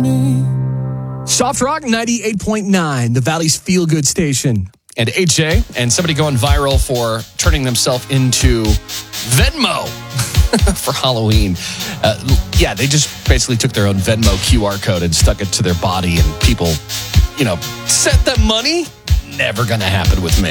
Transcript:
Soft Rock 98.9, the Valley's feel-good station. And AJ and somebody going viral for turning themselves into Venmo for Halloween. They just basically took their own Venmo QR code and stuck it to their body, and people, sent them money. Never going to happen with me.